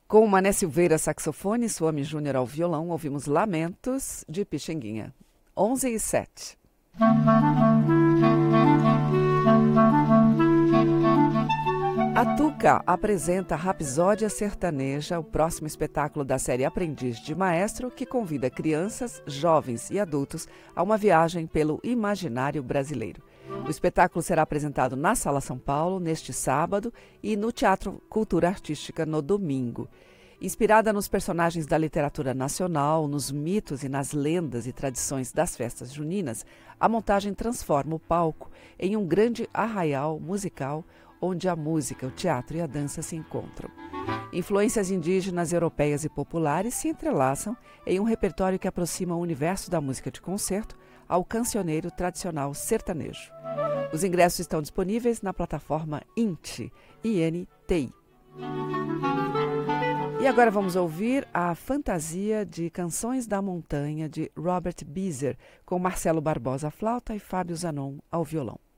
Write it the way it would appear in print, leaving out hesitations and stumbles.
Com Mané Silveira, saxofone, Suami Júnior ao violão, ouvimos Lamentos de Pixinguinha. 11h07. A Tuca apresenta Rapsódia Sertaneja, o próximo espetáculo da série Aprendiz de Maestro, que convida crianças, jovens e adultos a uma viagem pelo imaginário brasileiro. O espetáculo será apresentado na Sala São Paulo neste sábado e no Teatro Cultura Artística no domingo. Inspirada nos personagens da literatura nacional, nos mitos e nas lendas e tradições das festas juninas, a montagem transforma o palco em um grande arraial musical onde a música, o teatro e a dança se encontram. Influências indígenas, europeias e populares se entrelaçam em um repertório que aproxima o universo da música de concerto ao cancioneiro tradicional sertanejo. Os ingressos estão disponíveis na plataforma INTI. E agora vamos ouvir a Fantasia de Canções da Montanha, de Robert Beezer, com Marcelo Barbosa à flauta e Fábio Zanon ao violão.